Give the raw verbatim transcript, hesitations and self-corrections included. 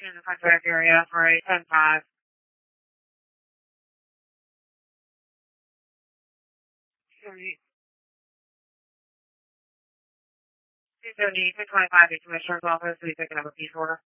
in the contract area for a ten five. two seventy, six twenty-five, the Commissioner's Office. Will you picking up a piece order?